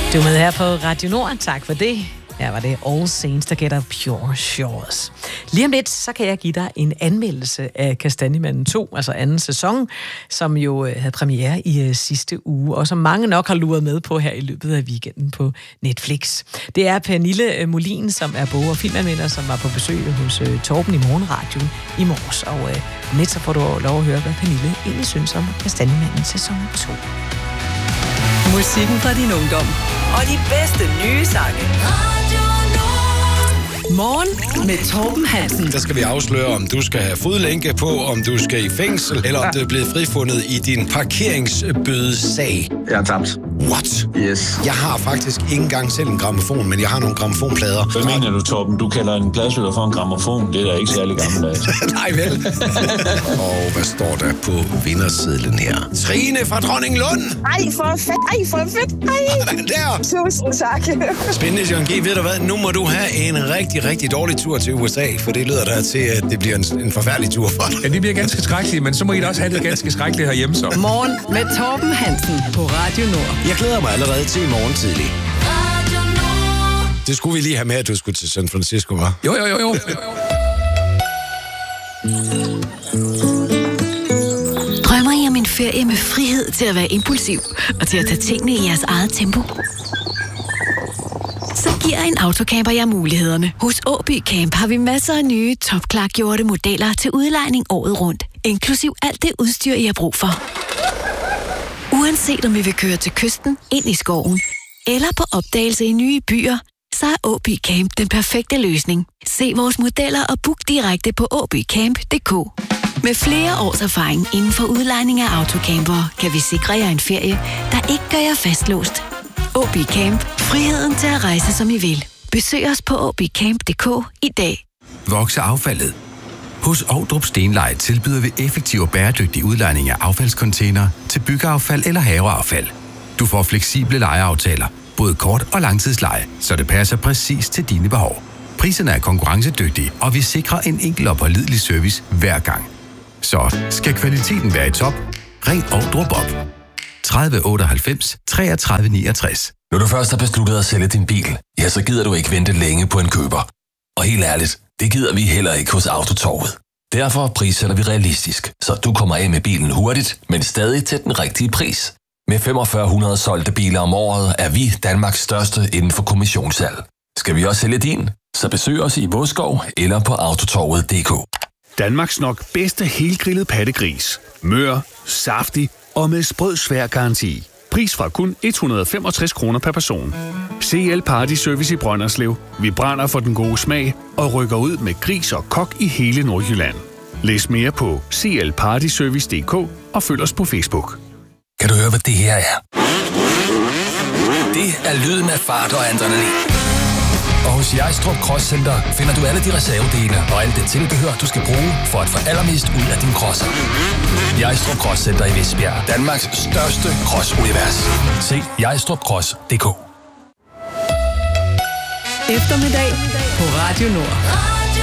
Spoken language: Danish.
Du er med her på Radio Nord. Tak for det. Her var det All Saints, der gætter Pure Shores. Lige om lidt, så kan jeg give dig en anmeldelse af Kastanjemanden 2, altså anden sæson, som jo havde premiere i sidste uge, og som mange nok har luret med på her i løbet af weekenden på Netflix. Det er Pernille Molin, som er bog- og filmanmelder, som var på besøg hos Torben i Morgenradioen i morges. Og om lidt, så får du lov at høre, hvad Pernille egentlig synes om Kastanjemanden sæson 2. Musikken fra din ungdom og de bedste nye sange. Morgen med Torben Hansen. Der skal vi afsløre, om du skal have fodlænke på, om du skal i fængsel, eller om du er blevet frifundet i din parkeringsbødesag. Jeg har tabt. What? Yes. Jeg har faktisk ikke engang selv en grammofon, men jeg har nogle grammofonplader. Hvad mener du, Torben? Du kalder en pladspiller for en grammofon. Det er da ikke særlig gammeldags. Nej vel. Og hvad står der på vindersedlen her? Trine fra Dronninglund. Ej, for fedt. Ej. Der. Tusind tak. Spændende, Jørgen G. Ved du hvad? Nu må du have en rigtig dårlig tur til USA, for det lyder der til, at det bliver en forfærdelig tur for dig. Ja, det bliver ganske skrækkeligt, men så må I da også have det ganske skrækkeligt herhjemme så. Morgen med Torben Hansen på Radio Nord. Jeg glæder mig allerede til i morgen tidlig. Det skulle vi lige have med, at du skulle til San Francisco, hva'? Jo. Drømmer I om en ferie med frihed til at være impulsiv og til at tage tingene i jeres eget tempo? Så giver en autocamper jer mulighederne. Hos Åby Camp har vi masser af nye, topklargjorte modeller til udlejning året rundt, inklusiv alt det udstyr, I har brug for. Uanset om I vil køre til kysten, ind i skoven eller på opdagelse i nye byer, så er Åby Camp den perfekte løsning. Se vores modeller og book direkte på åbycamp.dk. Med flere års erfaring inden for udlejning af autocampere, kan vi sikre jer en ferie, der ikke gør jer fastlåst. Åby Camp. Friheden til at rejse, som I vil. Besøg os på åbycamp.dk i dag. Vokser affaldet? Hos Ovdrup Stenleje tilbyder vi effektiv og bæredygtig udlejning af affaldscontainere til byggeaffald eller haveaffald. Du får fleksible lejeaftaler, både kort- og langtidsleje, så det passer præcis til dine behov. Priserne er konkurrencedygtige, og vi sikrer en enkel og pålidelig service hver gang. Så skal kvaliteten være i top, ring Ovdrup op. 30 98 33 69. Når du først har besluttet at sælge din bil, ja, så gider du ikke vente længe på en køber. Og helt ærligt, det gider vi heller ikke hos Autotorvet. Derfor prissætter vi realistisk, så du kommer af med bilen hurtigt, men stadig til den rigtige pris. Med 4500 solgte biler om året er vi Danmarks største inden for kommissionssalg. Skal vi også sælge din? Så besøg os i Vodskov eller på autotorvet.dk. Danmarks nok bedste helgrillet pattegris. Mør, saftig og med sprød svær garanti. Pris fra kun 165 kroner per person. CL Party Service i Brønderslev. Vi brænder for den gode smag og rykker ud med gris og kok i hele Nordjylland. Læs mere på clpartyservice.dk og følg os på Facebook. Kan du høre, hvad det her er? Det er lyden af fart og adrenalin. Og hos Jejstrup Cross Center finder du alle de reservedele og alt det tilbehør, du skal bruge for at få allermest ud af din crosser. Jejstrup Cross Center i Vestbjerg. Danmarks største cross-univers. Se jejstrupcross.dk. Eftermiddag på Radio Nord.